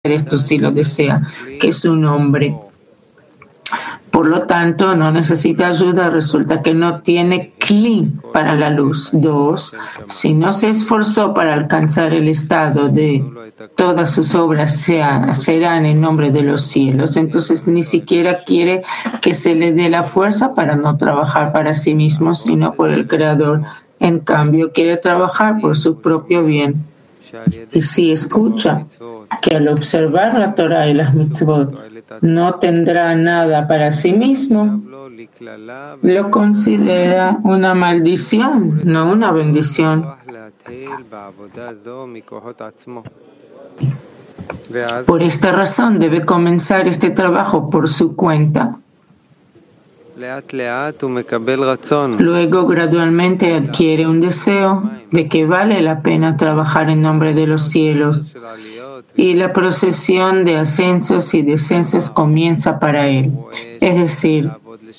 esto si lo desea, que es un hombre. Por lo tanto, no necesita ayuda, resulta que no tiene kli para la luz. 2. Si no se esforzó para alcanzar el estado de todas sus obras serán en nombre de los cielos, entonces ni siquiera quiere que se le dé la fuerza para no trabajar para sí mismo, sino por el Creador. En cambio, quiere trabajar por su propio bien. Y si escucha que al observar la Torah y las mitzvot no tendrá nada para sí mismo, lo considera una maldición, no una bendición. Por esta razón debe comenzar este trabajo por su cuenta. Luego gradualmente adquiere un deseo de que vale la pena trabajar en nombre de los cielos y la procesión de ascensos y descensos comienza para él. Es decir,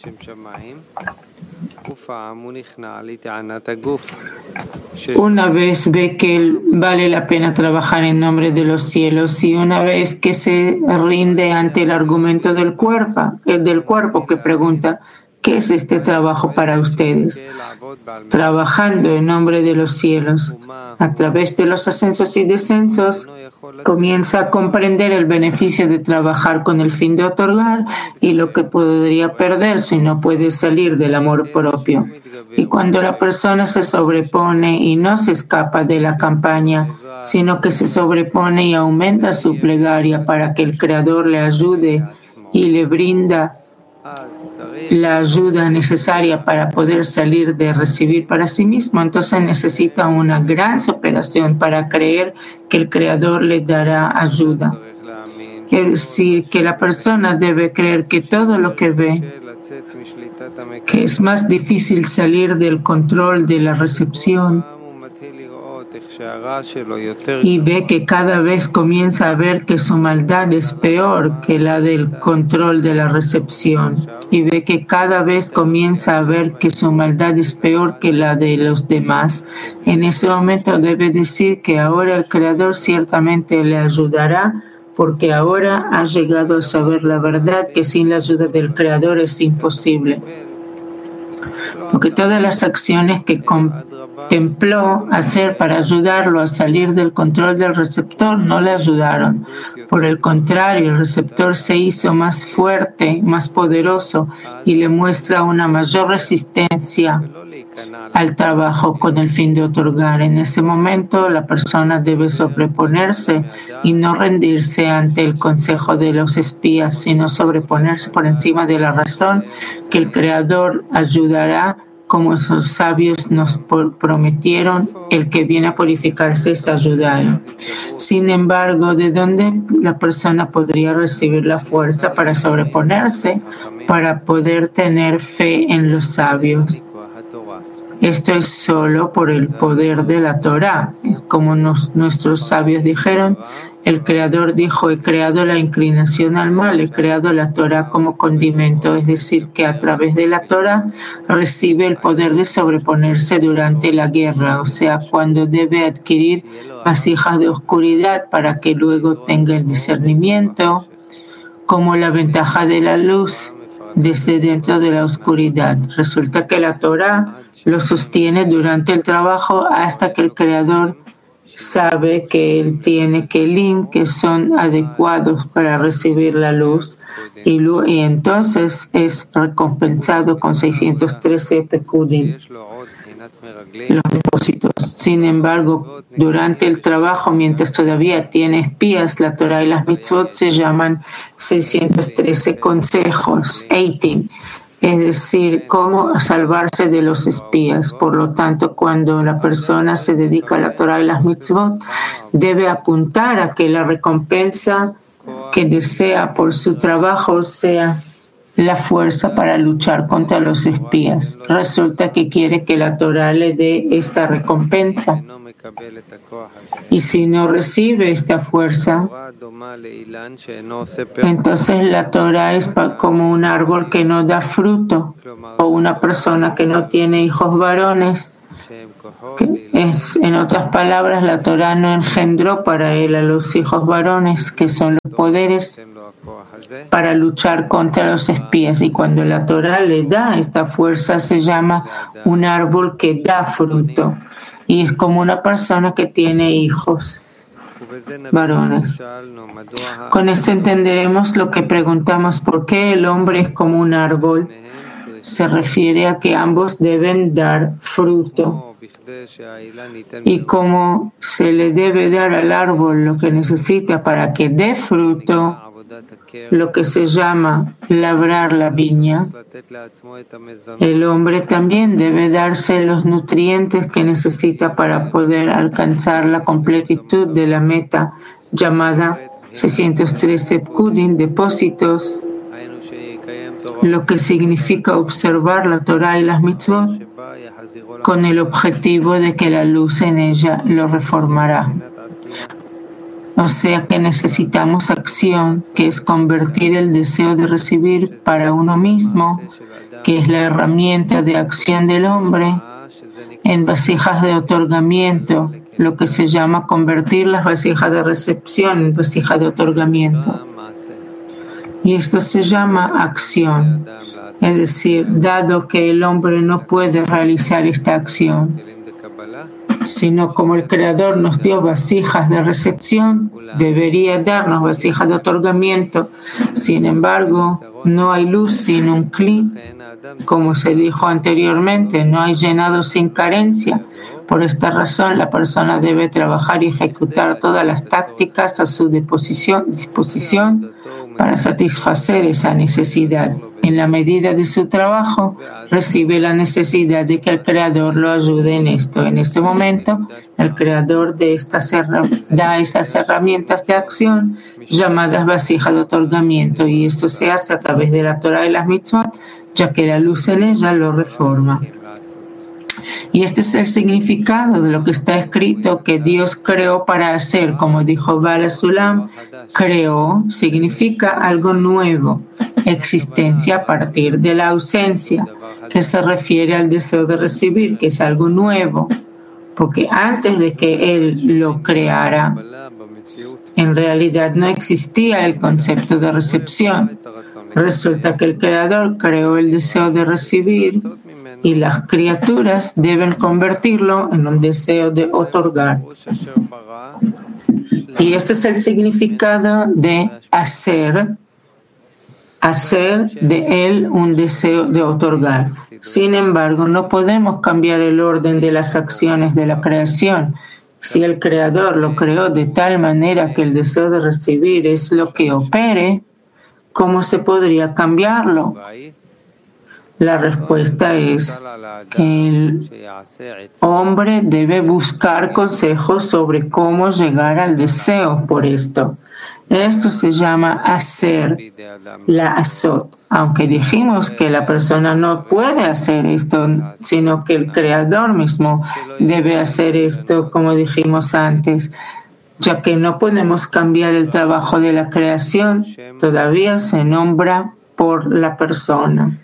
una vez ve que vale la pena trabajar en nombre de los cielos y una vez que se rinde ante el argumento del cuerpo que pregunta, ¿qué es este trabajo para ustedes? Trabajando en nombre de los cielos, a través de los ascensos y descensos, comienza a comprender el beneficio de trabajar con el fin de otorgar y lo que podría perder si no puede salir del amor propio. Y cuando la persona se sobrepone y no se escapa de la campaña, sino que se sobrepone y aumenta su plegaria para que el Creador le ayude y le brinda la ayuda necesaria para poder salir de recibir para sí mismo, entonces necesita una gran superación para creer que el Creador le dará ayuda. Es decir, que la persona debe creer que todo lo que ve, que es más difícil salir del control de la recepción, y ve que cada vez comienza a ver que su maldad es peor que la del control de la recepción, y ve que cada vez comienza a ver que su maldad es peor que la de los demás. En ese momento debe decir que ahora el Creador ciertamente le ayudará, porque ahora ha llegado a saber la verdad que sin la ayuda del Creador es imposible. Porque todas las acciones que contempló hacer para ayudarlo a salir del control del receptor no le ayudaron. Por el contrario, el receptor se hizo más fuerte, más poderoso y le muestra una mayor resistencia al trabajo con el fin de otorgar. En ese momento, la persona debe sobreponerse y no rendirse ante el consejo de los espías, sino sobreponerse por encima de la razón que el Creador ayudará, como esos sabios nos prometieron, el que viene a purificarse es ayudar. Sin embargo, ¿de dónde la persona podría recibir la fuerza para sobreponerse, para poder tener fe en los sabios? Esto es solo por el poder de la Torah. Como nuestros sabios dijeron, el Creador dijo, he creado la inclinación al mal, he creado la Torah como condimento, es decir, que a través de la Torah recibe el poder de sobreponerse durante la guerra, o sea, cuando debe adquirir vasijas de oscuridad para que luego tenga el discernimiento, como la ventaja de la luz desde dentro de la oscuridad. Resulta que la Torah lo sostiene durante el trabajo hasta que el Creador sabe que él tiene kelim que son adecuados para recibir la luz y entonces es recompensado con 613 pekudim, los depósitos. Sin embargo, durante el trabajo, mientras todavía tiene espías, la Torah y las mitzvot se llaman 613 consejos, 18. Es decir, cómo salvarse de los espías. Por lo tanto, cuando la persona se dedica a la Torah y las mitzvot, debe apuntar a que la recompensa que desea por su trabajo sea la fuerza para luchar contra los espías. Resulta que quiere que la Torah le dé esta recompensa. Y si no recibe esta fuerza, entonces la Torah es como un árbol que no da fruto o una persona que no tiene hijos varones. En otras palabras, la Torah no engendró para él a los hijos varones, que son los poderes para luchar contra los espías. Y cuando la Torah le da esta fuerza, se llama un árbol que da fruto. Y es como una persona que tiene hijos varones. Con esto entenderemos lo que preguntamos: ¿por qué el hombre es como un árbol? Se refiere a que ambos deben dar fruto. Y como se le debe dar al árbol lo que necesita para que dé fruto, lo que se llama labrar la viña, el hombre también debe darse los nutrientes que necesita para poder alcanzar la completitud de la meta llamada 613 Pkudim, depósitos, lo que significa observar la Torah y las mitzvot con el objetivo de que la luz en ella lo reformará. O sea que necesitamos acción, que es convertir el deseo de recibir para uno mismo, que es la herramienta de acción del hombre, en vasijas de otorgamiento, lo que se llama convertir las vasijas de recepción en vasijas de otorgamiento. Y esto se llama acción. Es decir, dado que el hombre no puede realizar esta acción, sino como el Creador nos dio vasijas de recepción, debería darnos vasijas de otorgamiento. Sin embargo, no hay luz sin un cli. Como se dijo anteriormente, no hay llenado sin carencia. Por esta razón, la persona debe trabajar y ejecutar todas las tácticas a su disposición para satisfacer esa necesidad. En la medida de su trabajo, recibe la necesidad de que el Creador lo ayude en esto. En ese momento, el Creador da estas herramientas de acción llamadas vasijas de otorgamiento, y esto se hace a través de la Torah y las mitzvot, ya que la luz en ella lo reforma. Y este es el significado de lo que está escrito, que Dios creó para hacer. Como dijo Baal Sulam, creó significa algo nuevo, existencia a partir de la ausencia, que se refiere al deseo de recibir, que es algo nuevo, porque antes de que Él lo creara, en realidad no existía el concepto de recepción. Resulta que el Creador creó el deseo de recibir y las criaturas deben convertirlo en un deseo de otorgar. Y este es el significado de hacer de él un deseo de otorgar. Sin embargo, no podemos cambiar el orden de las acciones de la creación. Si el Creador lo creó de tal manera que el deseo de recibir es lo que opere, ¿cómo se podría cambiarlo? La respuesta es que el hombre debe buscar consejos sobre cómo llegar al deseo por esto. Esto se llama hacer, la azot. Aunque dijimos que la persona no puede hacer esto, sino que el Creador mismo debe hacer esto, como dijimos antes. Ya que no podemos cambiar el trabajo de la creación, todavía se nombra por la persona.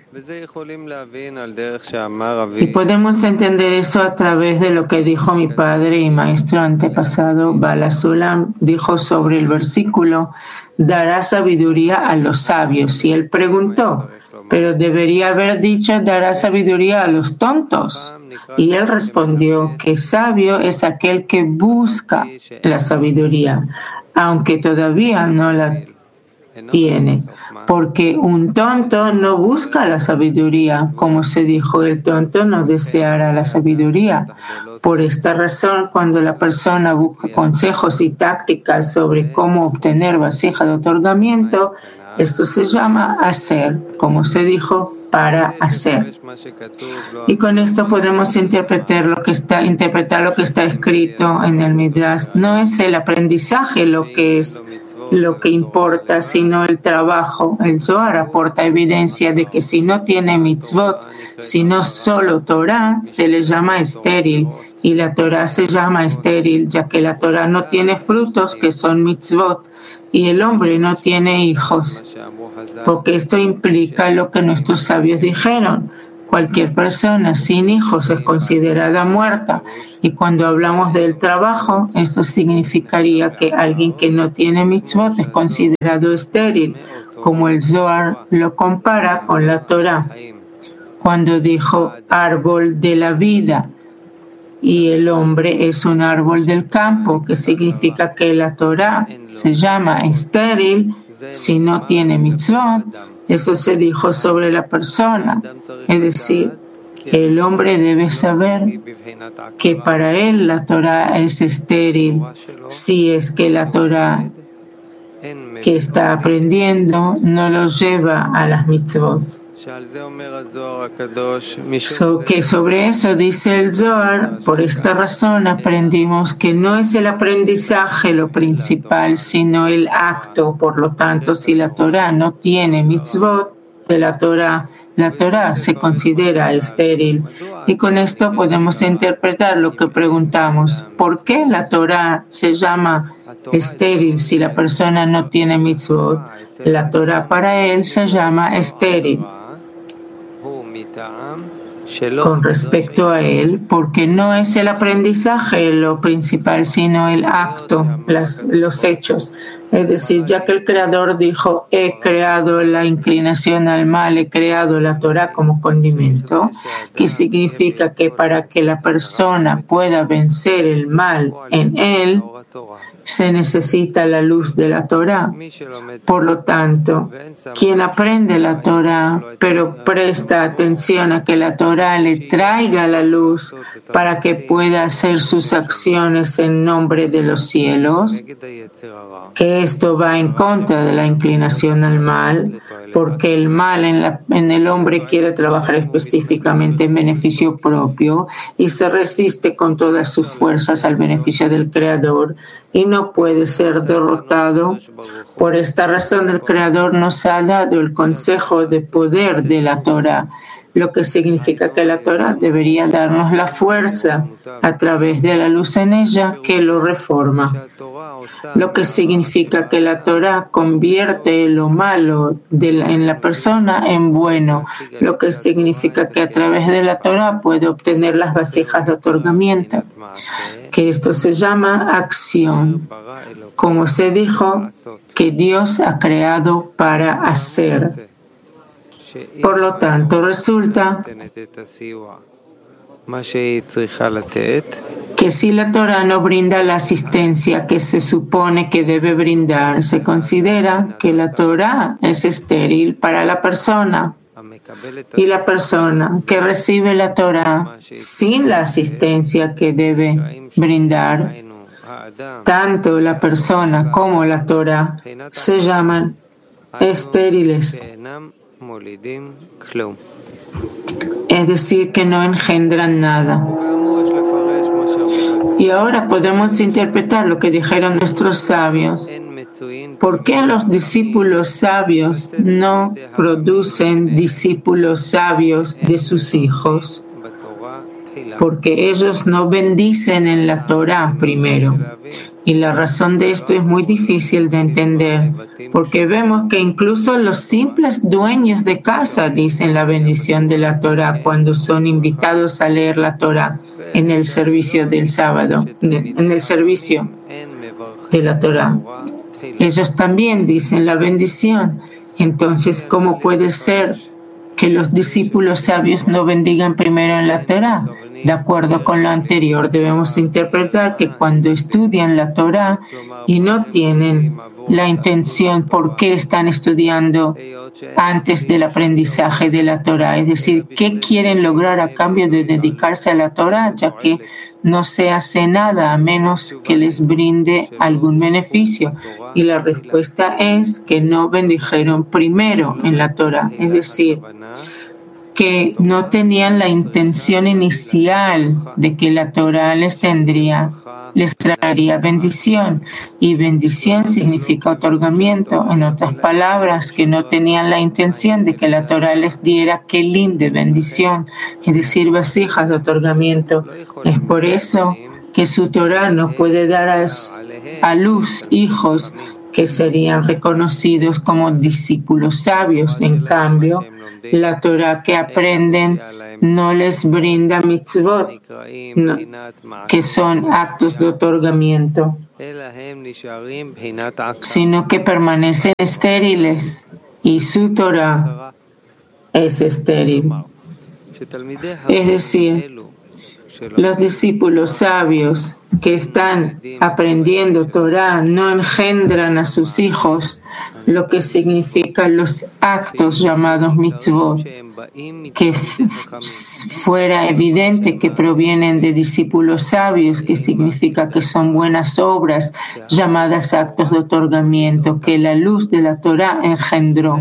Y podemos entender esto a través de lo que dijo mi padre y maestro antepasado, Baal Sulam, dijo sobre el versículo, dará sabiduría a los sabios. Y él preguntó, pero debería haber dicho, dará sabiduría a los tontos. Y él respondió que sabio es aquel que busca la sabiduría, aunque todavía no la tiene, porque un tonto no busca la sabiduría, como se dijo, el tonto no deseará la sabiduría. Por esta razón, cuando la persona busca consejos y tácticas sobre cómo obtener vasija de otorgamiento, esto se llama hacer, como se dijo, para hacer. Y con esto podemos interpretar lo que está escrito en el Midrash. No es el aprendizaje lo que importa, sino el trabajo. El Zohar aporta evidencia de que si no tiene mitzvot, sino solo Torah, se le llama estéril. Y la Torah se llama estéril, ya que la Torah no tiene frutos que son mitzvot, y el hombre no tiene hijos. Porque esto implica lo que nuestros sabios dijeron. Cualquier persona sin hijos es considerada muerta. Y cuando hablamos del trabajo, esto significaría que alguien que no tiene mitzvot es considerado estéril, como el Zohar lo compara con la Torah. Cuando dijo árbol de la vida y el hombre es un árbol del campo, que significa que la Torah se llama estéril si no tiene mitzvot. Eso se dijo sobre la persona, es decir, el hombre debe saber que para él la Torah es estéril si es que la Torah que está aprendiendo no lo lleva a las mitzvot. Que sobre eso dice el Zohar, por esta razón aprendimos que no es el aprendizaje lo principal, sino el acto. Por lo tanto, si la Torah no tiene mitzvot de la Torah se considera estéril. Y con esto podemos interpretar lo que preguntamos. ¿Por qué la Torah se llama estéril si la persona no tiene mitzvot? La Torah para él se llama estéril con respecto a él, porque no es el aprendizaje lo principal, sino el acto, los hechos. Es decir, ya que el Creador dijo, he creado la inclinación al mal, he creado la Torah como condimento, que significa que para que la persona pueda vencer el mal en él, se necesita la luz de la Torah. Por lo tanto, quien aprende la Torah, pero presta atención a que la Torah le traiga la luz para que pueda hacer sus acciones en nombre de los cielos, que esto va en contra de la inclinación al mal, porque el mal en el hombre quiere trabajar específicamente en beneficio propio y se resiste con todas sus fuerzas al beneficio del Creador y no puede ser derrotado. Por esta razón el Creador nos ha dado el consejo de poder de la Torah, lo que significa que la Torah debería darnos la fuerza a través de la luz en ella que lo reforma. Lo que significa que la Torah convierte lo malo en la persona en bueno, lo que significa que a través de la Torah puede obtener las vasijas de otorgamiento, que esto se llama acción, como se dijo que Dios ha creado para hacer. Por lo tanto, resulta que si la Torah no brinda la asistencia que se supone que debe brindar, se considera que la Torah es estéril para la persona. Y la persona que recibe la Torah sin la asistencia que debe brindar, tanto la persona como la Torah se llaman estériles. Es decir, que no engendran nada. Y ahora podemos interpretar lo que dijeron nuestros sabios. ¿Por qué los discípulos sabios no producen discípulos sabios de sus hijos? Porque ellos no bendicen en la Torah primero. Y la razón de esto es muy difícil de entender, porque vemos que incluso los simples dueños de casa dicen la bendición de la Torah cuando son invitados a leer la Torah en el servicio del sábado, en el servicio de la Torah. Ellos también dicen la bendición. Entonces, ¿cómo puede ser que los discípulos sabios no bendigan primero en la Torah? De acuerdo con lo anterior, debemos interpretar que cuando estudian la Torah y no tienen la intención por qué están estudiando antes del aprendizaje de la Torah, es decir, qué quieren lograr a cambio de dedicarse a la Torah, ya que no se hace nada a menos que les brinde algún beneficio. Y la respuesta es que no bendijeron primero en la Torah, es decir, que no tenían la intención inicial de que la Torah les traería bendición, y bendición significa otorgamiento. En otras palabras, que no tenían la intención de que la Torah les diera kelim de bendición, es decir, vasijas de otorgamiento. Es por eso que su Torah no puede dar a luz hijos que serían reconocidos como discípulos sabios. En cambio, la Torah que aprenden no les brinda mitzvot, que son actos de otorgamiento, sino que permanecen estériles y su Torah es estéril. Es decir, los discípulos sabios que están aprendiendo Torah no engendran a sus hijos, lo que significa los actos llamados mitzvot, que fuera evidente que provienen de discípulos sabios, que significa que son buenas obras llamadas actos de otorgamiento, que la luz de la Torah engendró.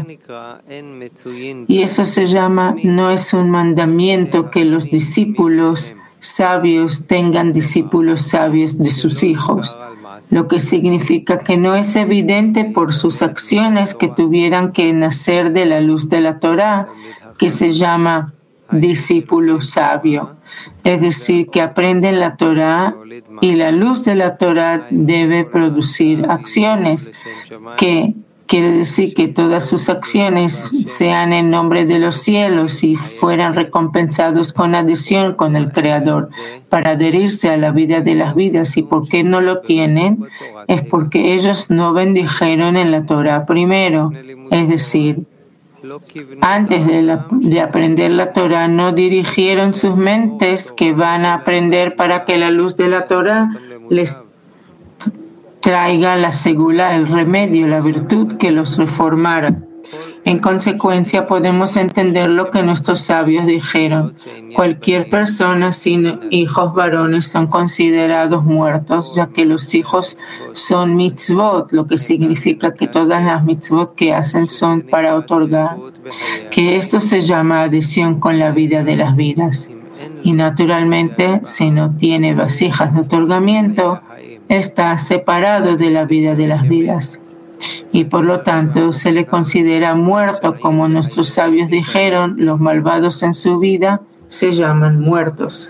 Y eso se llama, no es un mandamiento que los discípulos sabios tengan discípulos sabios de sus hijos, lo que significa que no es evidente por sus acciones que tuvieran que nacer de la luz de la Torah, que se llama discípulo sabio. Es decir, que aprenden la Torah y la luz de la Torah debe producir acciones, que quiere decir que todas sus acciones sean en nombre de los cielos y fueran recompensados con adhesión con el Creador para adherirse a la vida de las vidas. ¿Y por qué no lo tienen? Es porque ellos no bendijeron en la Torah primero. Es decir, antes de aprender la Torah no dirigieron sus mentes que van a aprender para que la luz de la Torah les traiga la segula, el remedio, la virtud que los reformara. En consecuencia, podemos entender lo que nuestros sabios dijeron. Cualquier persona sin hijos varones son considerados muertos, ya que los hijos son mitzvot, lo que significa que todas las mitzvot que hacen son para otorgar, que esto se llama adhesión con la vida de las vidas. Y naturalmente, si no tiene vasijas de otorgamiento, está separado de la vida de las vidas y por lo tanto se le considera muerto. Como nuestros sabios dijeron, los malvados en su vida se llaman muertos.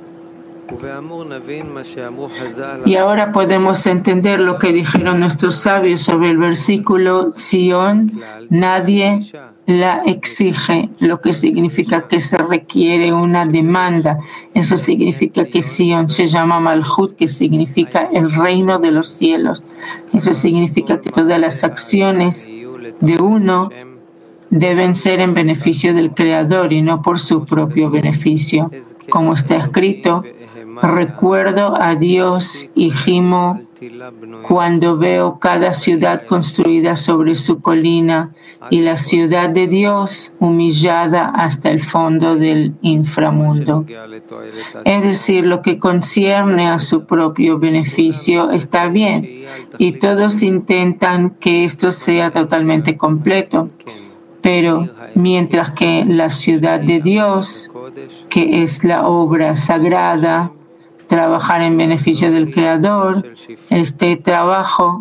Y ahora podemos entender lo que dijeron nuestros sabios sobre el versículo Sion, nadie la exige, lo que significa que se requiere una demanda. Eso significa que Sion se llama Malhut, que significa el reino de los cielos. Eso significa que todas las acciones de uno deben ser en beneficio del Creador y no por su propio beneficio. Como está escrito, recuerdo a Dios y gimo cuando veo cada ciudad construida sobre su colina y la ciudad de Dios humillada hasta el fondo del inframundo. Es decir, lo que concierne a su propio beneficio está bien y todos intentan que esto sea totalmente completo. Pero mientras que la ciudad de Dios, que es la obra sagrada, trabajar en beneficio del Creador, este trabajo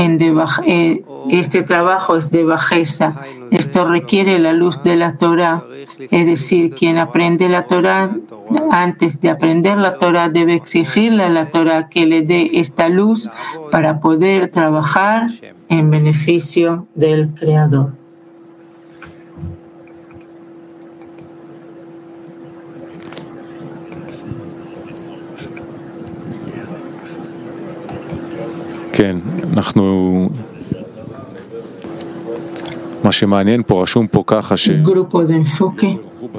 es de bajeza. Esto requiere la luz de la Torah. Es decir, quien aprende la Torah, antes de aprender la Torah, debe exigirle a la Torah que le dé esta luz para poder trabajar en beneficio del Creador. כן, מה שמעניין פה, רשום פה ככה Grupo de enfoque.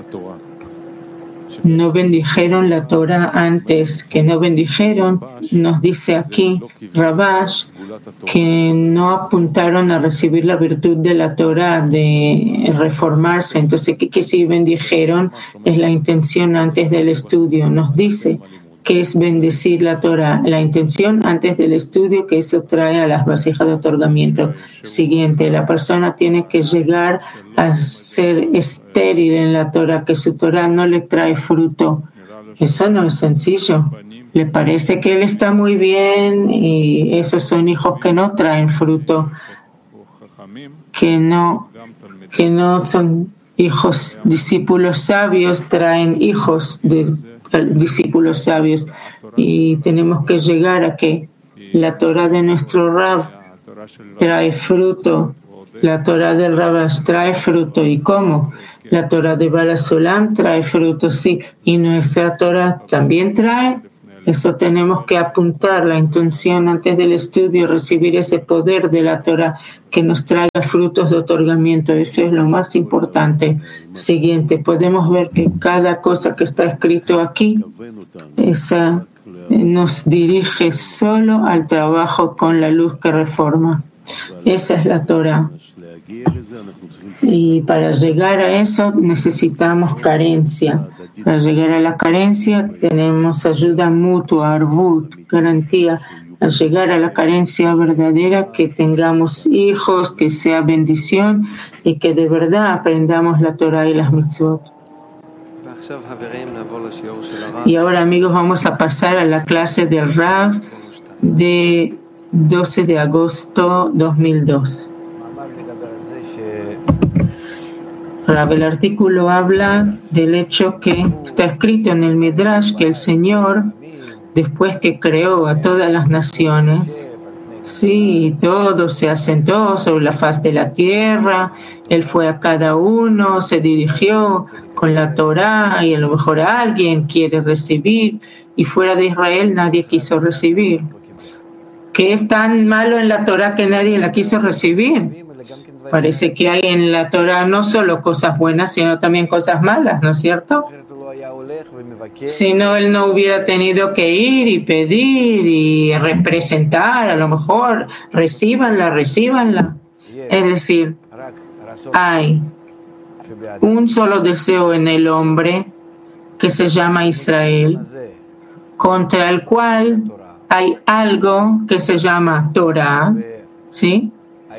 No bendijeron la Torah antes, que no bendijeron, nos dice aquí Rabash, que no apuntaron a recibir la virtud de la Torah, de reformarse. Entonces, ¿qué si bendijeron? Es la intención antes del estudio. Nos dice que es bendecir la Torah, la intención antes del estudio, que eso trae a las vasijas de otorgamiento. Siguiente, la persona tiene que llegar a ser estéril en la Torah, que su Torah no le trae fruto. Eso no es sencillo. Le parece que él está muy bien y esos son hijos que no traen fruto, que no son hijos. Discípulos sabios traen hijos de discípulos sabios y tenemos que llegar a que la Torah de nuestro Rab trae fruto. La Torah del Rabash trae fruto. ¿Y cómo? La Torah de Baal HaSulam trae fruto, sí. Y nuestra Torah también trae. Eso tenemos que apuntar, la intención antes del estudio, recibir ese poder de la Torah que nos traiga frutos de otorgamiento. Eso es lo más importante. Siguiente, podemos ver que cada cosa que está escrito aquí, esa nos dirige solo al trabajo con la luz que reforma. Esa es la Torah. Y para llegar a eso necesitamos carencia. Para llegar a la carencia tenemos ayuda mutua, arvut, garantía. Al llegar a la carencia verdadera, que tengamos hijos, que sea bendición y que de verdad aprendamos la Torah y las mitzvot. Y ahora, amigos, vamos a pasar a la clase del Rav de 12 de agosto 2002. Rav, el artículo habla del hecho que está escrito en el Midrash que el Señor, después que creó a todas las naciones, sí, todos se asentó sobre la faz de la tierra, Él fue a cada uno, se dirigió con la Torá y a lo mejor alguien quiere recibir y fuera de Israel nadie quiso recibir. ¿Qué es tan malo en la Torá que nadie la quiso recibir? Parece que hay en la Torá no solo cosas buenas, sino también cosas malas, ¿no es cierto? Si no, él no hubiera tenido que ir y pedir y representar, a lo mejor, recíbanla. Es decir, hay un solo deseo en el hombre que se llama Israel, contra el cual hay algo que se llama Torah, ¿sí?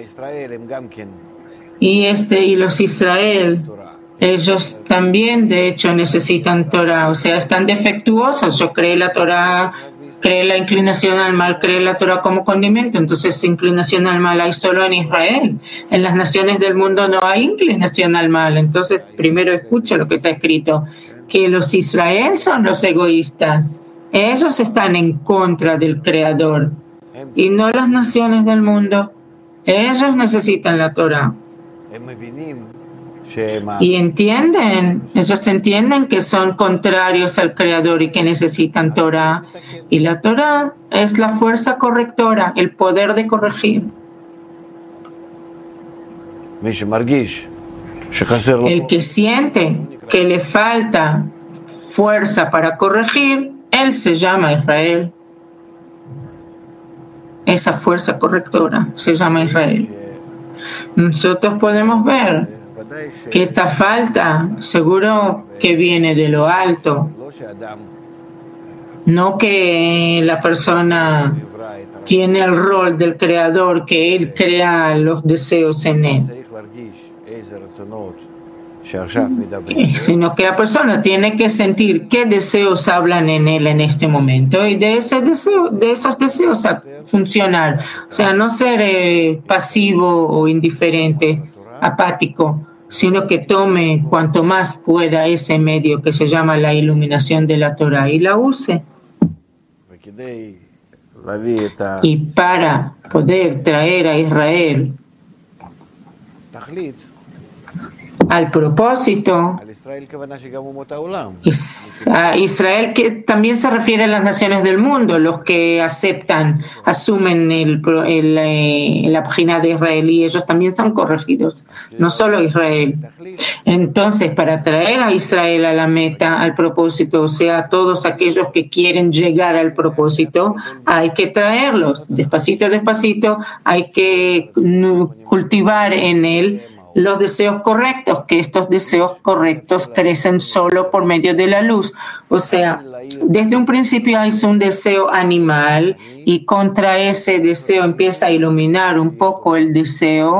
Y los Israel, ellos también de hecho necesitan Torah, o sea, están defectuosos. Yo creé la Torah, creé la inclinación al mal, creé la Torah como condimento, entonces inclinación al mal hay solo en Israel. En las naciones del mundo no hay inclinación al mal. Entonces primero escucha lo que está escrito, que los Israel son los egoístas, ellos están en contra del Creador y no las naciones del mundo. Ellos necesitan la Torah. Y ellos entienden que son contrarios al Creador y que necesitan Torah. Y la Torah es la fuerza correctora, el poder de corregir. El que siente que le falta fuerza para corregir, él se llama Israel. Esa fuerza correctora se llama Israel. Nosotros podemos ver que esta falta seguro que viene de lo alto, no que la persona tiene el rol del creador, que él crea los deseos en él, sino que la persona tiene que sentir qué deseos hablan en él en este momento y de esos deseos a funcionar, o sea, no ser pasivo o indiferente, apático, sino que tome cuanto más pueda ese medio que se llama la iluminación de la Torah y la use. Y para poder traer a Israel al propósito, Israel, que también se refiere a las naciones del mundo, los que asumen la página de Israel, y ellos también son corregidos, no solo Israel. Entonces, para traer a Israel a la meta, al propósito, o sea, todos aquellos que quieren llegar al propósito, hay que traerlos despacito, hay que cultivar en él los deseos correctos, que estos deseos correctos crecen solo por medio de la luz. O sea, desde un principio hay un deseo animal y contra ese deseo empieza a iluminar un poco el deseo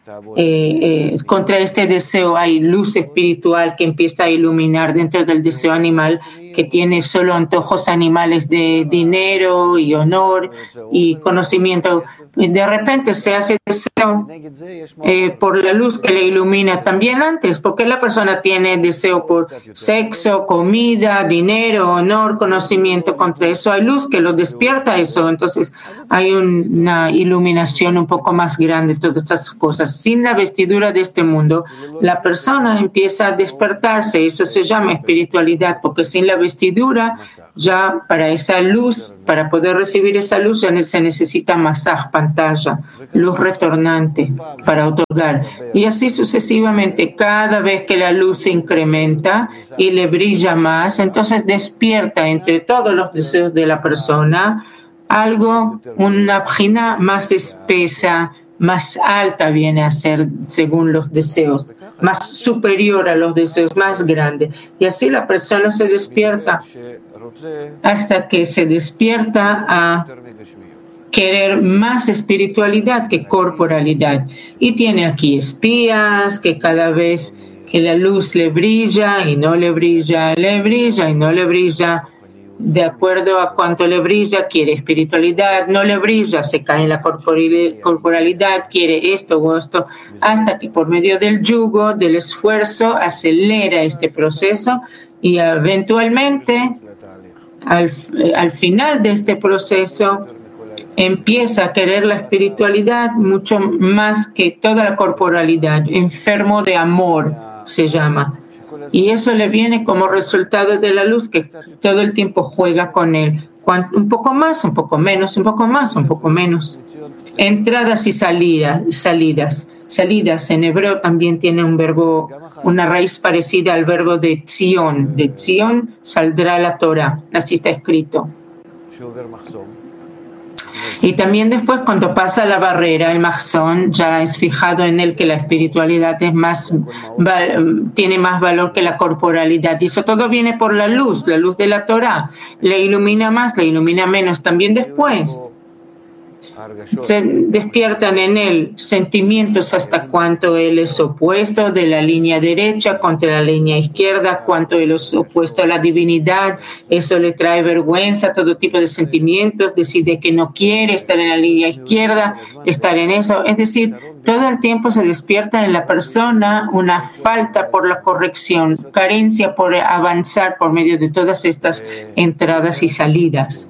contra este deseo hay luz espiritual que empieza a iluminar dentro del deseo animal, que tiene solo antojos animales de dinero y honor y conocimiento. De repente se hace deseo por la luz que le ilumina también antes, porque la persona tiene deseo por sexo, comida, dinero, honor, conocimiento. Contra eso hay luz que lo despierta eso. Entonces hay una iluminación un poco más grande de todas estas cosas. Sin la vestidura de este mundo, la persona empieza a despertarse. Eso se llama espiritualidad, porque sin la vestidura, ya para esa luz, para poder recibir esa luz, ya se necesita masaj, pantalla, luz retornante para otorgar. Y así sucesivamente, cada vez que la luz se incrementa y le brilla más, entonces despierta entre todos los deseos de la persona algo, una bjina más espesa, más alta viene a ser según los deseos, más superior a los deseos, más grande. Y así la persona se despierta hasta que se despierta a querer más espiritualidad que corporalidad. Y tiene aquí espías que cada vez que la luz le brilla y no le brilla, le brilla y no le brilla, de acuerdo a cuánto le brilla, quiere espiritualidad, no le brilla, se cae en la corporalidad, quiere esto o esto, hasta que por medio del yugo, del esfuerzo, acelera este proceso y eventualmente, al final de este proceso, empieza a querer la espiritualidad mucho más que toda la corporalidad, enfermo de amor se llama. Y eso le viene como resultado de la luz que todo el tiempo juega con él. Un poco más, un poco menos, un poco más, un poco menos. Entradas y salidas. Salidas en hebreo también tiene un verbo, una raíz parecida al verbo de tzion. De tzion saldrá la Torah. Así está escrito. Y también después cuando pasa la barrera, el mahzón, ya es fijado en él que la espiritualidad es tiene más valor que la corporalidad. Y eso todo viene por la luz de la Torah. Le ilumina más, le ilumina menos. También después se despiertan en él sentimientos hasta cuánto él es opuesto de la línea derecha contra la línea izquierda, cuánto él es opuesto a la divinidad, eso le trae vergüenza, todo tipo de sentimientos, decide que no quiere estar en la línea izquierda, estar en eso, es decir, todo el tiempo se despierta en la persona una falta por la corrección, carencia por avanzar por medio de todas estas entradas y salidas.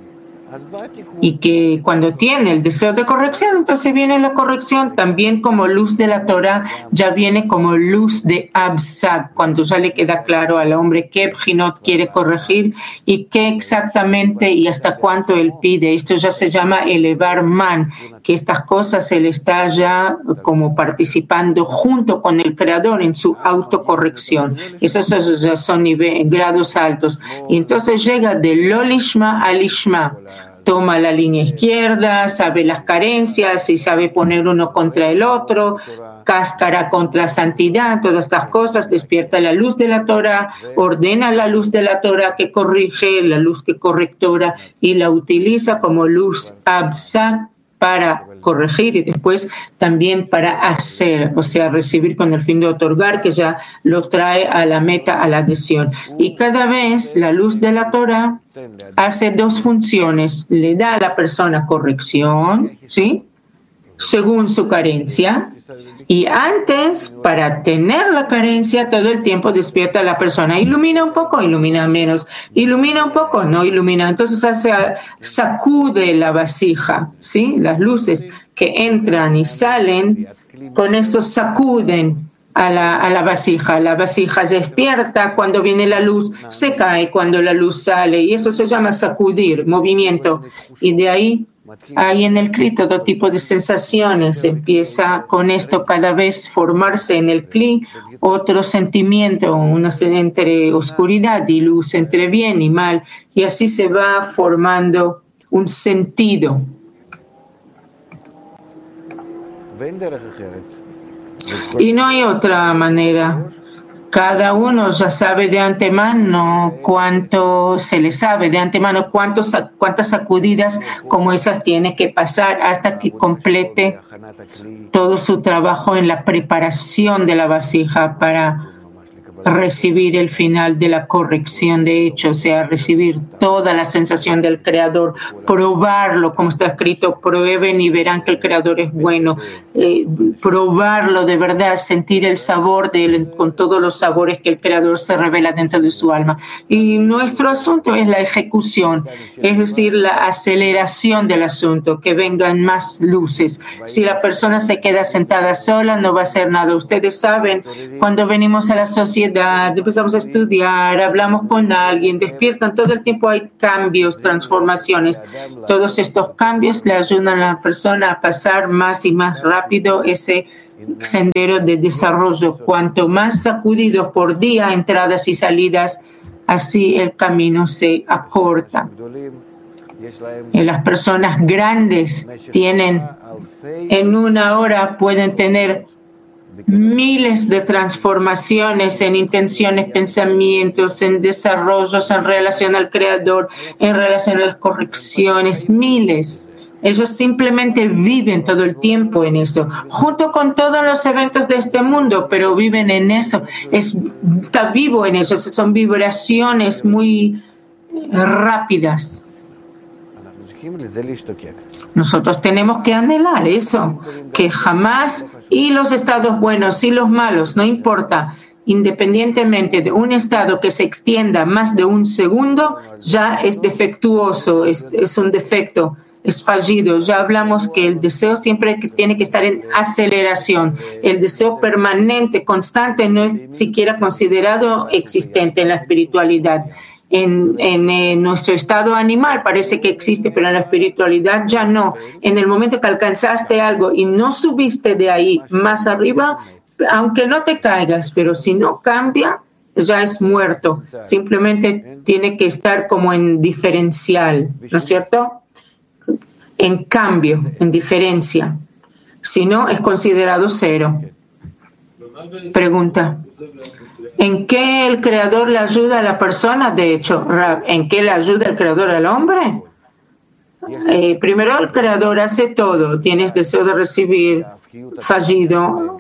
Y que cuando tiene el deseo de corrección, entonces viene la corrección también como luz de la Torah, ya viene como luz de Absag, cuando ya le queda claro al hombre qué bjinot quiere corregir y qué exactamente y hasta cuánto él pide. Esto ya se llama elevar man, que estas cosas él está ya como participando junto con el Creador en su autocorrección. Esos ya son grados altos. Y entonces llega de lo lishma a lishma. Toma la línea izquierda, sabe las carencias y sabe poner uno contra el otro, cáscara contra santidad, todas estas cosas, despierta la luz de la Torah, ordena la luz de la Torah que corrige, la luz que correctora y la utiliza como luz absag para corregir y después también para hacer, o sea, recibir con el fin de otorgar, que ya lo trae a la meta, a la adhesión. Y cada vez la luz de la Torah hace dos funciones, le da a la persona corrección, ¿sí?, según su carencia, y antes, para tener la carencia, todo el tiempo despierta a la persona, ilumina un poco, ilumina menos, ilumina un poco, no ilumina, entonces sacude la vasija, ¿sí?, las luces que entran y salen, con eso sacuden a la vasija se despierta cuando viene la luz, se cae cuando la luz sale, y eso se llama sacudir, movimiento, y de ahí hay en el Kli todo tipo de sensaciones, empieza con esto cada vez formarse en el Kli otro sentimiento, entre oscuridad y luz, entre bien y mal, y así se va formando un sentido. Y no hay otra manera. Cada uno ya sabe de antemano cuánto se le sabe, de antemano cuántas sacudidas como esas tiene que pasar hasta que complete todo su trabajo en la preparación de la vasija para recibir el final de la corrección de hechos, o sea, recibir toda la sensación del Creador, probarlo, como está escrito, prueben y verán que el Creador es bueno, probarlo de verdad, sentir el sabor de él con todos los sabores que el Creador se revela dentro de su alma. Y nuestro asunto es la ejecución, es decir, la aceleración del asunto, que vengan más luces. Si la persona se queda sentada sola, no va a hacer nada. Ustedes saben, cuando venimos a la sociedad, empezamos a estudiar, hablamos con alguien, despiertan, todo el tiempo hay cambios, transformaciones. Todos estos cambios le ayudan a la persona a pasar más y más rápido ese sendero de desarrollo. Cuanto más sacudidos por día, entradas y salidas, así el camino se acorta. Y las personas grandes tienen, en una hora pueden tener miles de transformaciones en intenciones, pensamientos, en desarrollos, en relación al Creador, en relación a las correcciones, miles. Ellos simplemente viven todo el tiempo en eso, junto con todos los eventos de este mundo, pero viven en eso. Está vivo en eso, son vibraciones muy rápidas. Nosotros tenemos que anhelar eso, que jamás, y los estados buenos y los malos, no importa, independientemente de un estado que se extienda más de un segundo, ya es defectuoso, es un defecto, es fallido. Ya hablamos que el deseo siempre tiene que estar en aceleración. El deseo permanente, constante, no es siquiera considerado existente en la espiritualidad. En nuestro estado animal parece que existe, pero en la espiritualidad ya no. En el momento que alcanzaste algo y no subiste de ahí más arriba, aunque no te caigas, pero si no cambia, ya es muerto. Simplemente tiene que estar como en diferencial, ¿no es cierto? En cambio, en diferencia. Si no, es considerado cero. Pregunta. ¿En qué el Creador le ayuda a la persona? De hecho, ¿en qué le ayuda el Creador al hombre? Primero, el Creador hace todo. Tienes deseo de recibir, fallido,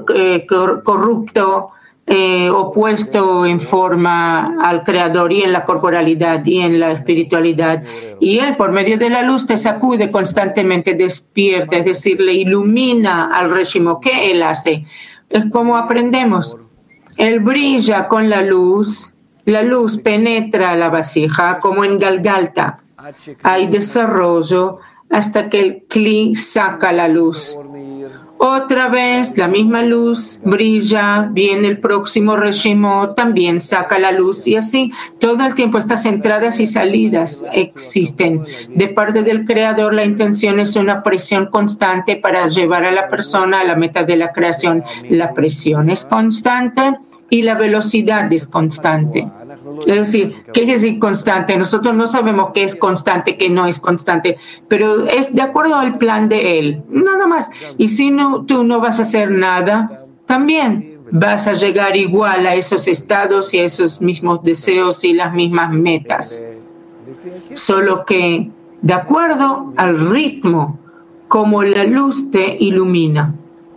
corrupto, opuesto en forma al Creador y en la corporalidad y en la espiritualidad. Y Él, por medio de la luz, te sacude constantemente, despierta, es decir, le ilumina al régimen. ¿Qué Él hace? Es como aprendemos. Él brilla con la luz penetra la vasija como en Galgalta. Hay desarrollo hasta que el Kli saca la luz. Otra vez la misma luz brilla, viene el próximo régimen, también saca la luz y así todo el tiempo estas entradas y salidas existen. De parte del Creador la intención es una presión constante para llevar a la persona a la meta de la creación. La presión es constante y la velocidad es constante. Es decir, ¿qué quiere decir constante? Nosotros no sabemos qué es constante, qué no es constante, pero es de acuerdo al plan de Él, nada más. Y si no, tú no vas a hacer nada, también vas a llegar igual a esos estados y a esos mismos deseos y las mismas metas. Solo que de acuerdo al ritmo, como la luz te ilumina.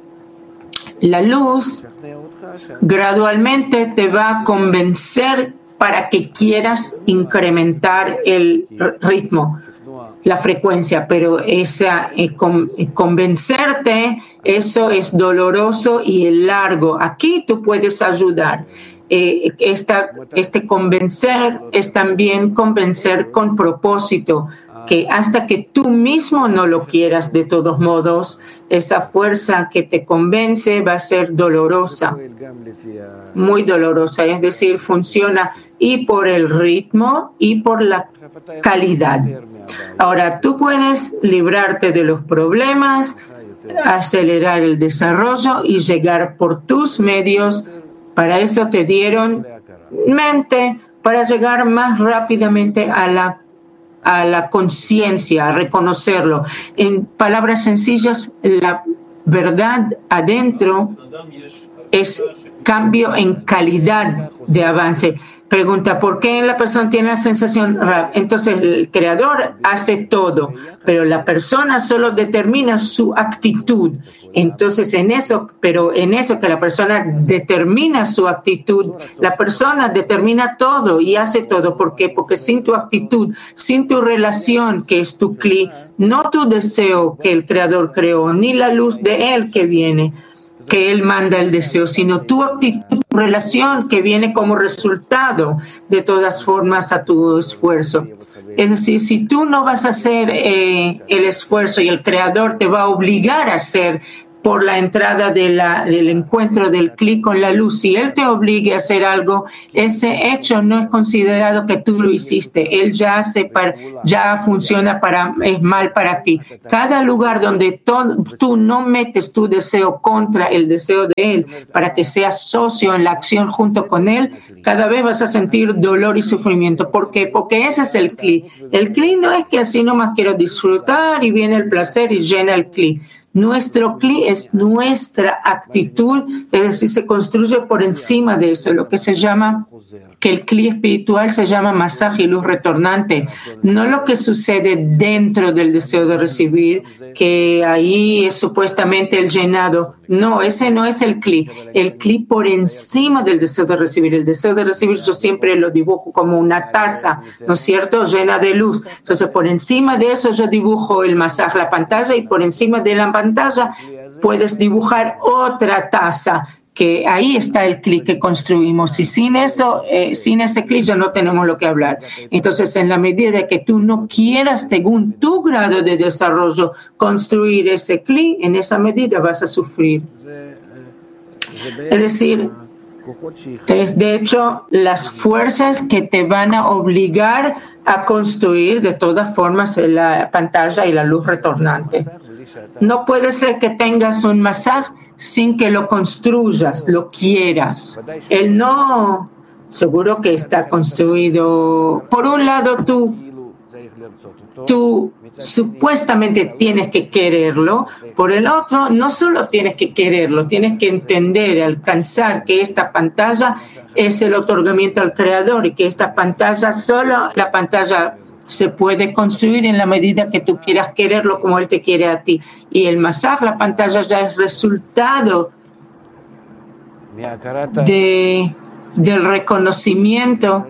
La luz gradualmente te va a convencer para que quieras incrementar el ritmo, la frecuencia, pero convencerte, eso es doloroso y largo. Aquí tú puedes ayudar. Este convencer es también convencer con propósito, que hasta que tú mismo no lo quieras, de todos modos, esa fuerza que te convence va a ser dolorosa, muy dolorosa, es decir, funciona y por el ritmo y por la calidad. Ahora, tú puedes librarte de los problemas, acelerar el desarrollo y llegar por tus medios. Para eso te dieron mente, para llegar más rápidamente a la conciencia, a reconocerlo. En palabras sencillas, verdad adentro es cambio en calidad de avance. Pregunta, ¿por qué la persona tiene la sensación? Entonces el creador hace todo, pero la persona solo determina su actitud. Entonces en eso que la persona determina su actitud, la persona determina todo y hace todo. ¿Por qué? Porque sin tu actitud, sin tu relación, que es tu cli, no tu deseo que el creador creó, ni la luz de él que viene, que él manda el deseo, sino tu actitud, tu relación que viene como resultado de todas formas a tu esfuerzo. Es decir, si tú no vas a hacer el esfuerzo y el creador te va a obligar a hacer por la entrada del encuentro del clic con la luz, si él te obligue a hacer algo, ese hecho no es considerado que tú lo hiciste. Él ya funciona es mal para ti. Cada lugar donde tú no metes tu deseo contra el deseo de él para que seas socio en la acción junto con él, cada vez vas a sentir dolor y sufrimiento. ¿Por qué? Porque ese es el clic. El clic no es que así nomás quiero disfrutar y viene el placer y llena el clic. Nuestro cli es nuestra actitud, es decir, se construye por encima de eso, lo que se llama, que el cli espiritual se llama masaje y luz retornante, no lo que sucede dentro del deseo de recibir, que ahí es supuestamente el llenado. No, ese no es el cli por encima del deseo de recibir. El deseo de recibir yo siempre lo dibujo como una taza, ¿no es cierto?, llena de luz. Entonces, por encima de eso yo dibujo el masaje, la pantalla, y por encima de la pantalla puedes dibujar otra taza, que ahí está el clic que construimos. Y sin eso, sin ese clic ya no tenemos lo que hablar. Entonces, en la medida que tú no quieras, según tu grado de desarrollo, construir ese clic, en esa medida vas a sufrir. Es decir, es de hecho las fuerzas que te van a obligar a construir de todas formas la pantalla y la luz retornante. No puede ser que tengas un masaje sin que lo construyas, lo quieras. Él no, seguro que está construido. Por un lado, tú supuestamente tienes que quererlo. Por el otro, no solo tienes que quererlo, tienes que entender, alcanzar que esta pantalla es el otorgamiento al creador y que esta pantalla, solo la pantalla se puede construir en la medida que tú quieras quererlo como él te quiere a ti. Y el masaje, la pantalla, ya es resultado del reconocimiento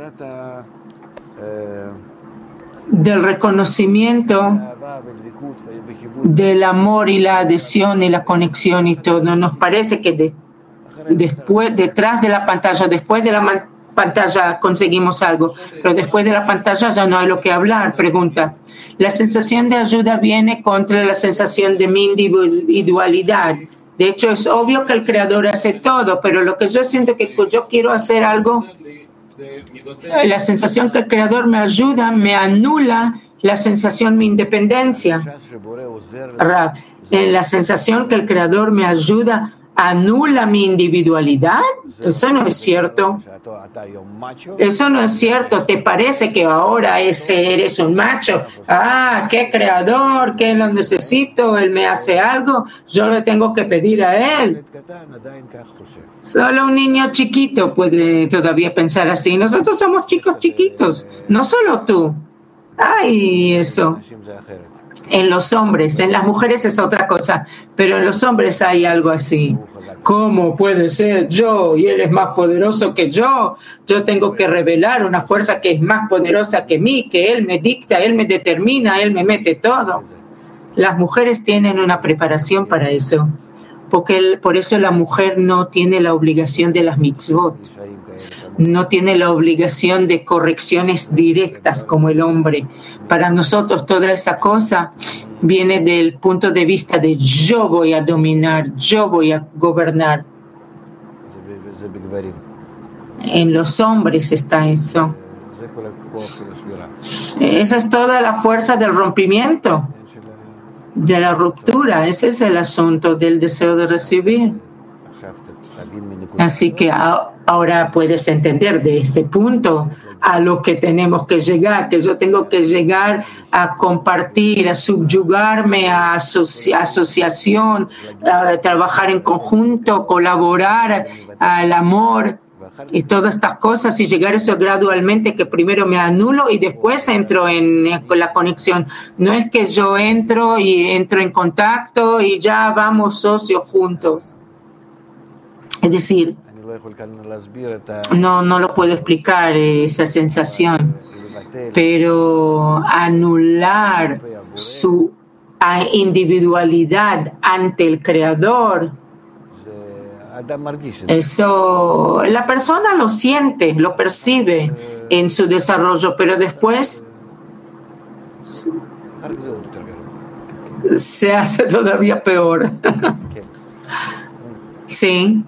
del amor y la adhesión y la conexión y todo. Nos parece que detrás de la pantalla, después de la pantalla conseguimos algo, pero después de la pantalla ya no hay lo que hablar. Pregunta, la sensación de ayuda viene contra la sensación de mi individualidad. De hecho, es obvio que el creador hace todo, pero lo que yo siento que yo quiero hacer algo, la sensación que el creador me ayuda, me anula la sensación de mi independencia. La sensación que el creador me ayuda anula mi individualidad. Eso no es cierto. Eso no es cierto. ¿Te parece que ahora eres un macho? ¿Qué creador? ¿Qué lo necesito? Él me hace algo, yo le tengo que pedir a él. Solo un niño chiquito puede todavía pensar así. Nosotros somos chicos chiquitos, no solo tú. Eso. En los hombres, en las mujeres es otra cosa, pero en los hombres hay algo así. ¿Cómo puede ser yo y él es más poderoso que yo? Yo tengo que revelar una fuerza que es más poderosa que mí, que él me dicta, él me determina, él me mete todo. Las mujeres tienen una preparación para eso, porque por eso la mujer no tiene la obligación de las mitzvot. No tiene la obligación de correcciones directas como el hombre. Para nosotros toda esa cosa viene del punto de vista de yo voy a dominar, yo voy a gobernar. En los hombres está eso. Esa es toda la fuerza del rompimiento, de la ruptura. Ese es el asunto del deseo de recibir. Así que ahora puedes entender de este punto a lo que tenemos que llegar, que yo tengo que llegar a compartir, a subyugarme, a asociación, a trabajar en conjunto, colaborar al amor y todas estas cosas, y llegar a eso gradualmente, que primero me anulo y después entro en la conexión. No es que yo entro en contacto y ya vamos socios juntos. Es decir, no lo puedo explicar esa sensación, pero anular su individualidad ante el Creador, eso la persona lo siente, lo percibe en su desarrollo, pero después se hace todavía peor. Sí.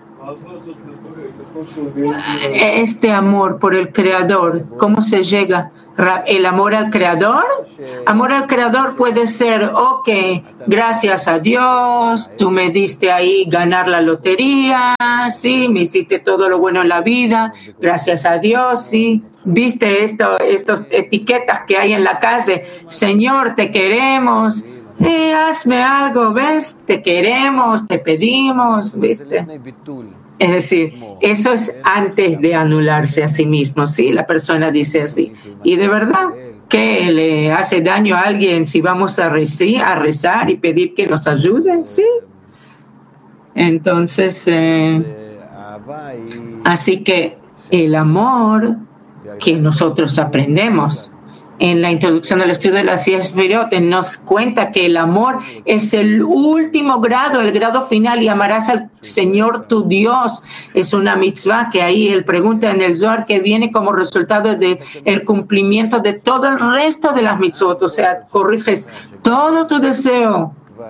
Este amor por el Creador, ¿cómo se llega? ¿El amor al Creador? Amor al Creador puede ser, ok, gracias a Dios, tú me diste ahí ganar la lotería, sí, me hiciste todo lo bueno en la vida, gracias a Dios, sí, viste estas etiquetas que hay en la calle, Señor, te queremos, hazme algo, ¿ves? Te queremos, te pedimos, ¿viste? Es decir, eso es antes de anularse a sí mismo, ¿sí? La persona dice así. Y de verdad, ¿qué le hace daño a alguien si vamos a rezar y pedir que nos ayude? ¿Sí? Entonces, así que el amor que nosotros aprendemos en la introducción al estudio de las 10 Sefirot, nos cuenta que el amor es el último grado, el grado final, y amarás al Señor tu Dios. Es una mitzvah que ahí él pregunta en el Zohar, que viene como resultado del cumplimiento de todo el resto de las mitzvot. O sea, corriges todo tu deseo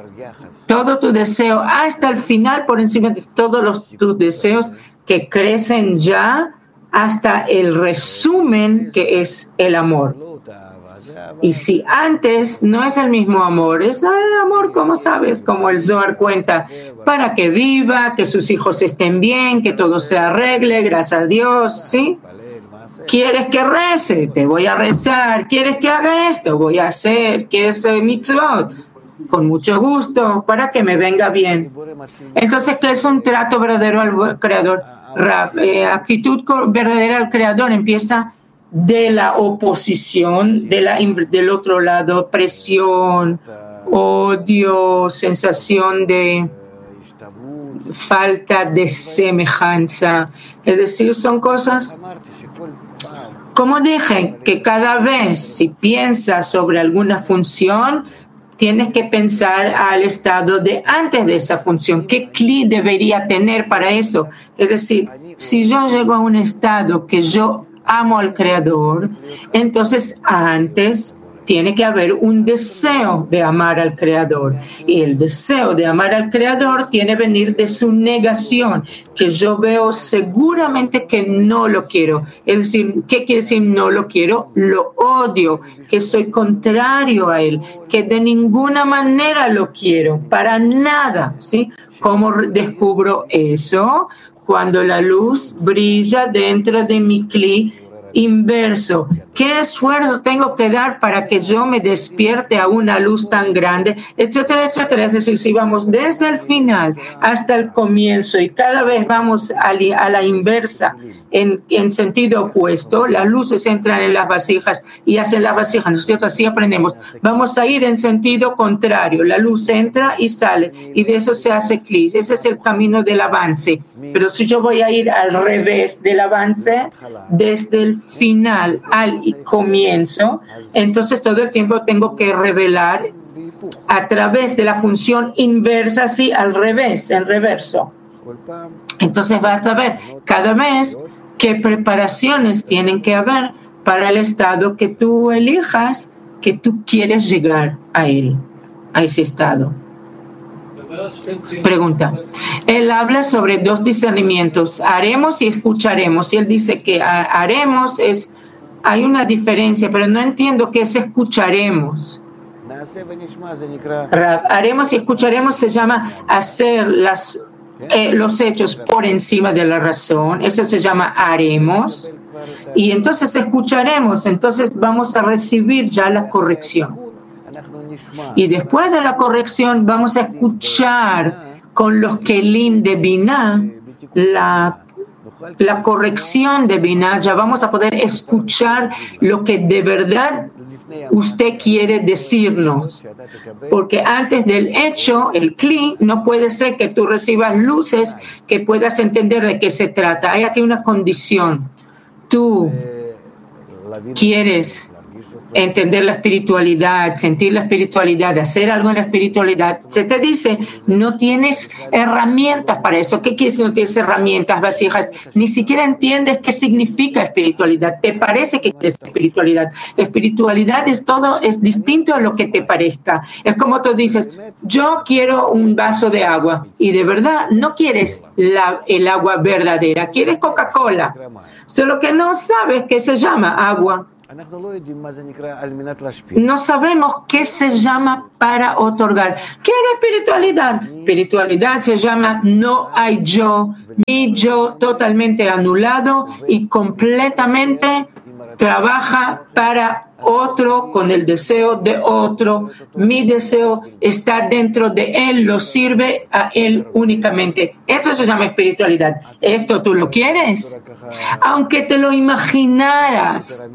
hasta el final, por encima de todos tus deseos que crecen ya hasta el resumen que es el amor. Y si antes no es el mismo amor, es el amor, como sabes, como el Zohar cuenta, para que viva, que sus hijos estén bien, que todo se arregle, gracias a Dios, ¿sí? ¿Quieres que rece? Te voy a rezar. ¿Quieres que haga esto? Voy a hacer, que es mitzvot, con mucho gusto, para que me venga bien. Entonces, ¿qué es un trato verdadero al Creador? Actitud verdadera al Creador empieza de la oposición, del otro lado, presión, odio, sensación de falta de semejanza. Es decir, son cosas, como dije, que cada vez si piensas sobre alguna función, tienes que pensar al estado de antes de esa función. ¿Qué clic debería tener para eso? Es decir, si yo llego a un estado que yo amo al Creador, entonces antes tiene que haber un deseo de amar al Creador. Y el deseo de amar al Creador tiene que venir de su negación, que yo veo seguramente que no lo quiero. Es decir, ¿qué quiere decir no lo quiero? Lo odio, que soy contrario a él, que de ninguna manera lo quiero, para nada, ¿sí? ¿Cómo descubro eso? Cuando la luz brilla dentro de mi cli inverso. ¿Qué esfuerzo tengo que dar para que yo me despierte a una luz tan grande? Etcétera, etcétera. Es decir, si vamos desde el final hasta el comienzo y cada vez vamos a la inversa, en sentido opuesto, las luces entran en las vasijas y hacen las vasijas, ¿no es cierto? Así aprendemos. Vamos a ir en sentido contrario. La luz entra y sale y de eso se hace clic. Ese es el camino del avance. Pero si yo voy a ir al revés del avance, desde el final al comienzo, entonces todo el tiempo tengo que revelar a través de la función inversa, sí, al revés, en reverso. Entonces vas a ver cada vez qué preparaciones tienen que haber para el estado que tú elijas, que tú quieres llegar a él, a ese estado. Pregunta. Él habla sobre dos discernimientos, haremos y escucharemos. Y él dice que haremos hay una diferencia, pero no entiendo qué es escucharemos. Haremos y escucharemos se llama hacer los hechos por encima de la razón. Eso se llama haremos. Y entonces escucharemos, entonces vamos a recibir ya la corrección. Y después de la corrección vamos a escuchar con los kelim de Binah la corrección de Binah. Ya vamos a poder escuchar lo que de verdad usted quiere decirnos. Porque antes del hecho, el kli, no puede ser que tú recibas luces que puedas entender de qué se trata. Hay aquí una condición. Tú quieres entender la espiritualidad, sentir la espiritualidad, hacer algo en la espiritualidad. Se te dice, no tienes herramientas para eso. ¿Qué quiere decir no tienes herramientas, vasijas? Ni siquiera entiendes qué significa espiritualidad. ¿Te parece que es espiritualidad? Espiritualidad es todo, es distinto a lo que te parezca. Es como tú dices, yo quiero un vaso de agua y de verdad no quieres el agua verdadera, quieres Coca-Cola. Solo que no sabes qué se llama agua. No sabemos qué se llama para otorgar. ¿Qué es espiritualidad? Espiritualidad se llama no hay yo, mi yo totalmente anulado y completamente trabaja para otro con el deseo de otro. Mi deseo está dentro de él, lo sirve a él únicamente. Eso se llama espiritualidad. ¿Esto tú lo quieres? Aunque te lo imaginaras,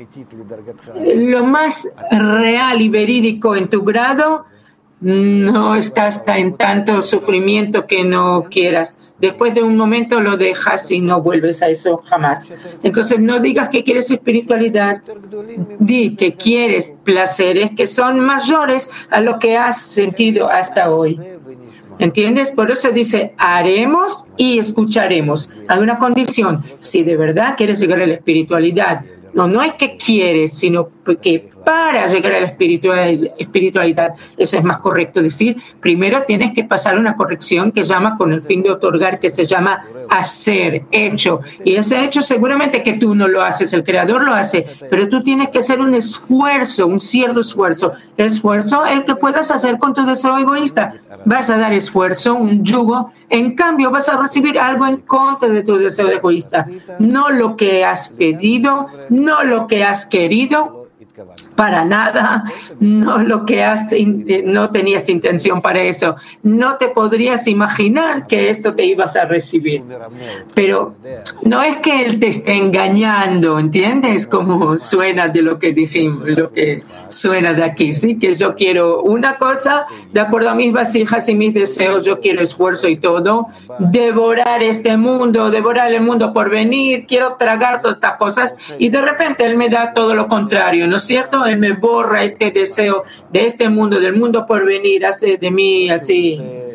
lo más real y verídico en tu grado, no estás en tanto sufrimiento que no quieras. Después de un momento lo dejas y no vuelves a eso jamás. Entonces no digas que quieres espiritualidad, di que quieres placeres que son mayores a lo que has sentido hasta hoy. ¿Entiendes? Por eso dice, haremos y escucharemos. Hay una condición. Si de verdad quieres llegar a la espiritualidad, no es que quieres, sino que para llegar a la espiritualidad, eso es más correcto decir, primero tienes que pasar una corrección que llama con el fin de otorgar, que se llama hacer, hecho. Y ese hecho seguramente que tú no lo haces, el Creador lo hace, pero tú tienes que hacer un esfuerzo, un cierto esfuerzo. Esfuerzo el que puedas hacer con tu deseo egoísta. Vas a dar esfuerzo, un yugo, en cambio vas a recibir algo en contra de tu deseo egoísta. No lo que has pedido, no lo que has querido, para nada, no lo que no tenías intención para eso, no te podrías imaginar que esto te ibas a recibir, pero no es que él te esté engañando, ¿entiendes? Como suena de lo que dijimos, lo que suena de aquí, sí, que yo quiero una cosa, de acuerdo a mis vasijas y mis deseos, yo quiero esfuerzo y todo, devorar este mundo, devorar el mundo por venir, quiero tragar todas estas cosas, y de repente él me da todo lo contrario, ¿no es cierto? Él me borra este deseo de este mundo, del mundo por venir, hace de mí así.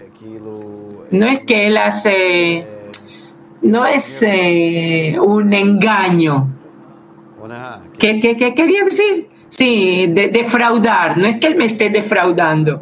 No es que él hace, no es un engaño. ¿Qué quería decir? Sí, defraudar. No es que él me esté defraudando,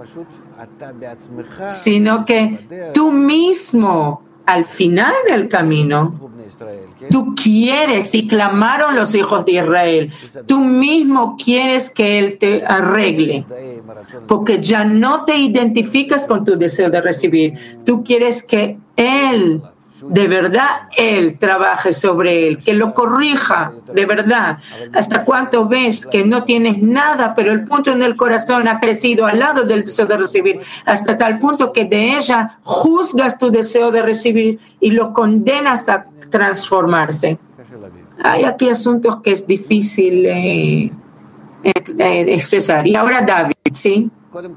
sino que tú mismo, al final del camino, tú quieres, y clamaron los hijos de Israel, tú mismo quieres que Él te arregle, porque ya no te identificas con tu deseo de recibir. Tú quieres que Él, de verdad, Él trabaje sobre él, que lo corrija, de verdad. Hasta cuánto ves que no tienes nada, pero el punto en el corazón ha crecido al lado del deseo de recibir, hasta tal punto que de ella juzgas tu deseo de recibir y lo condenas a transformarse. Hay aquí asuntos que es difícil expresar. Y ahora David, ¿sí?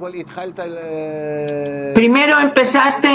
Primero empezaste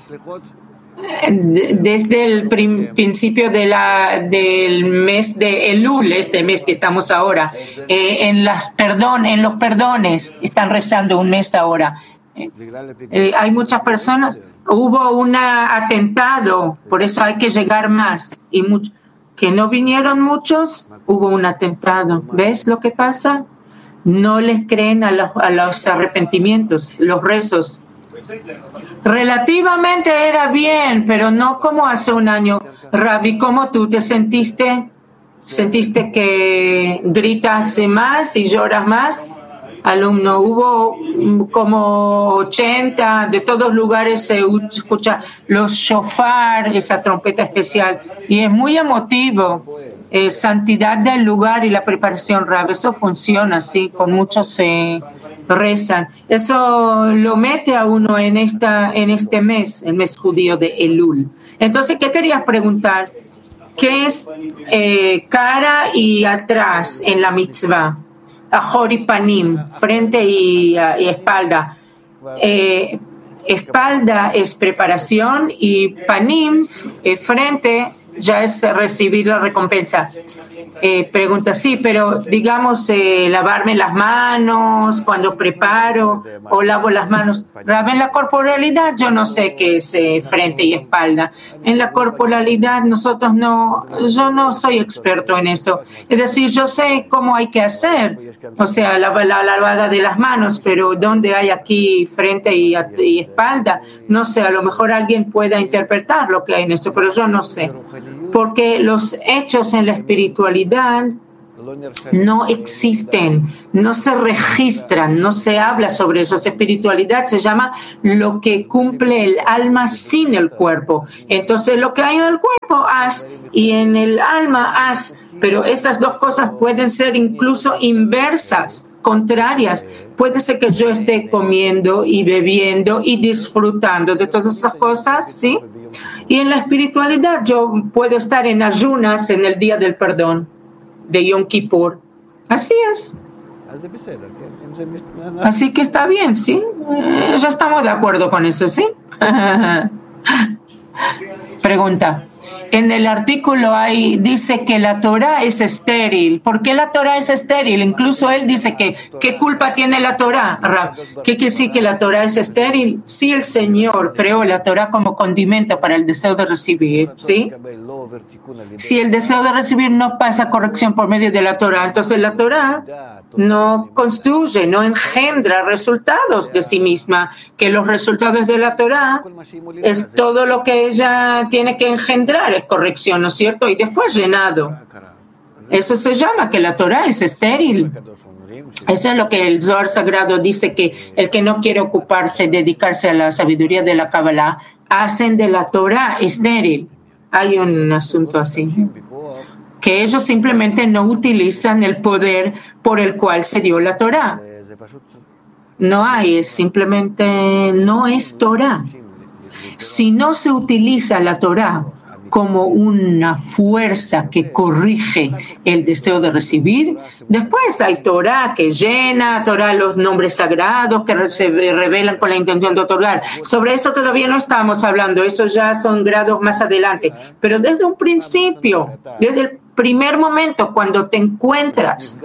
desde el principio del mes de Elul, este mes que estamos ahora, en los perdones, están rezando un mes ahora. Hay muchas personas, hubo un atentado, por eso hay que llegar más, y que no vinieron muchos, hubo un atentado. ¿Ves lo que pasa? No les creen a los arrepentimientos, los rezos. Relativamente era bien, pero no como hace un año. Ravi, ¿cómo tú te sentiste? ¿Sentiste que gritas más y lloras más? alumno. Hubo como 80, de todos lugares se escucha los shofar, esa trompeta especial, y es muy emotivo. Santidad del lugar y la preparación, Rab, eso funciona así, con muchos se rezan. Eso lo mete a uno en este mes, el mes judío de Elul. Entonces, ¿qué querías preguntar? ¿Qué es cara y atrás en la mitzvah? Ajor y panim, frente y espalda. Espalda es preparación y panim, frente, ya es recibir la recompensa. Pregunta, sí, pero digamos lavarme las manos cuando preparo o lavo las manos. En la corporalidad yo no sé qué es frente y espalda. En la corporalidad yo no soy experto en eso. Es decir, yo sé cómo hay que hacer, o sea, la lavada de las manos, pero ¿dónde hay aquí frente y espalda? No sé, a lo mejor alguien pueda interpretar lo que hay en eso, pero yo no sé. Porque los hechos en la espiritualidad no existen, no se registran, no se habla sobre eso. Espiritualidad se llama lo que cumple el alma sin el cuerpo. Entonces, lo que hay en el cuerpo, haz, y en el alma, haz. Pero estas dos cosas pueden ser incluso inversas, contrarias. Puede ser que yo esté comiendo y bebiendo y disfrutando de todas esas cosas, ¿sí? Y en la espiritualidad yo puedo estar en ayunas en el día del perdón, de Yom Kippur. Así es. Así que está bien, ¿sí? Ya estamos de acuerdo con eso, ¿sí? Pregunta. En el artículo dice que la Torah es estéril. ¿Por qué la Torah es estéril? Incluso él dice que ¿qué culpa tiene la Torah? ¿Qué quiere decir que la Torah es estéril? Si el Señor creó la Torah como condimento para el deseo de recibir, ¿sí? Si el deseo de recibir no pasa corrección por medio de la Torah, entonces la Torah no construye, no engendra resultados de sí misma, que los resultados de la Torah es todo lo que ella tiene que engendrar, es corrección, ¿no es cierto? Y después llenado. Eso se llama que la Torah es estéril. Eso es lo que el Zohar Sagrado dice, que el que no quiere ocuparse, dedicarse a la sabiduría de la Kabbalah, hacen de la Torah estéril. Hay un asunto así, que ellos simplemente no utilizan el poder por el cual se dio la Torah. No hay, simplemente no es Torah. Si no se utiliza la Torah como una fuerza que corrige el deseo de recibir, después hay Torah que llena, Torah los nombres sagrados que se revelan con la intención de otorgar. Sobre eso todavía no estamos hablando, eso ya son grados más adelante. Pero desde un principio, desde el primer momento, cuando te encuentras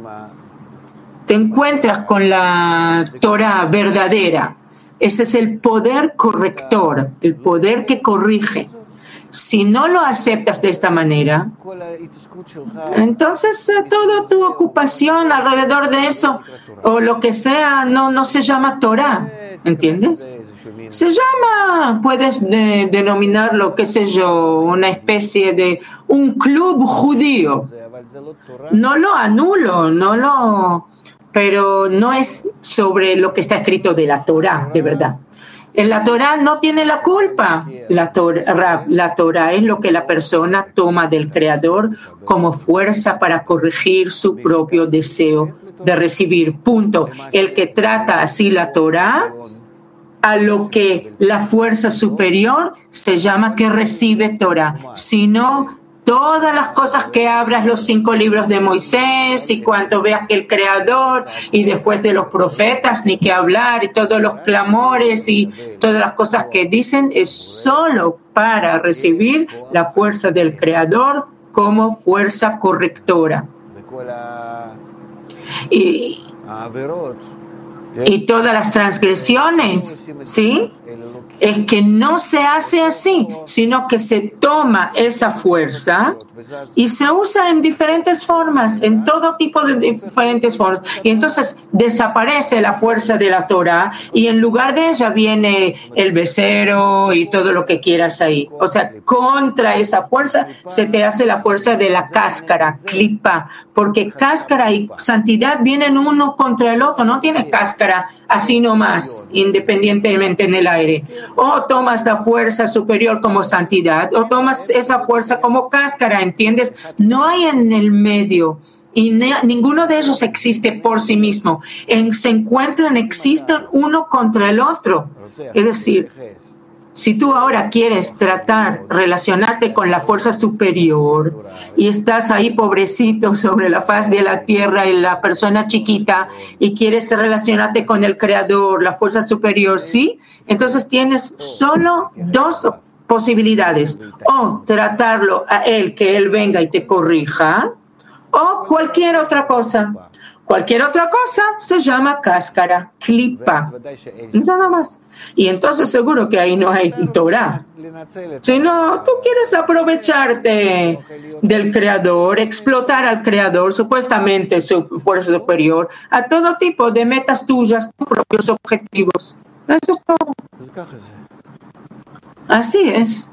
con la Torah verdadera, ese es el poder corrector, el poder que corrige. Si no lo aceptas de esta manera, entonces toda tu ocupación alrededor de eso o lo que sea no se llama Torah, ¿entiendes? Se llama, puedes denominarlo, qué sé yo, una especie de un club judío. No lo anulo, pero no es sobre lo que está escrito de la Torah, de verdad. En la Torah no tiene la culpa. La Torah es lo que la persona toma del Creador como fuerza para corregir su propio deseo de recibir. Punto. El que trata así la Torah, a lo que la fuerza superior se llama que recibe Torah. Si no, todas las cosas que abras, los 5 libros de Moisés y cuando veas que el Creador y después de los profetas, ni que hablar, y todos los clamores y todas las cosas que dicen, es solo para recibir la fuerza del Creador como fuerza correctora. Y todas las transgresiones, ¿sí? es que no se hace así, sino que se toma esa fuerza y se usa en diferentes formas, en todo tipo de diferentes formas. Y entonces desaparece la fuerza de la Torah y en lugar de ella viene el becerro y todo lo que quieras ahí. O sea, contra esa fuerza se te hace la fuerza de la cáscara, clipa, porque cáscara y santidad vienen uno contra el otro. No tienes cáscara así nomás, independientemente en el aire. O tomas la fuerza superior como santidad, o tomas esa fuerza como cáscara, ¿entiendes? No hay en el medio. Y ninguno de ellos existe por sí mismo. Existen uno contra el otro. Es decir, si tú ahora quieres relacionarte con la fuerza superior y estás ahí pobrecito sobre la faz de la tierra y la persona chiquita y quieres relacionarte con el Creador, la fuerza superior, ¿sí? Entonces tienes solo dos posibilidades. O tratarlo a él, que él venga y te corrija, o cualquier otra cosa. Cualquier otra cosa se llama cáscara, clipa, nada más. Y entonces seguro que ahí no hay Torah. Si no, tú quieres aprovecharte del Creador, explotar al Creador, supuestamente su fuerza superior, a todo tipo de metas tuyas, tus propios objetivos. Eso es todo. Así es.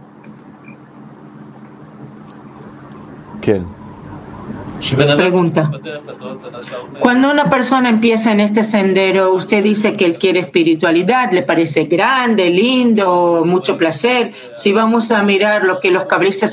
¿Quién? Pregunta. Cuando una persona empieza en este sendero, usted dice que él quiere espiritualidad, le parece grande, lindo, mucho placer. Si vamos a mirar lo que los cabalistas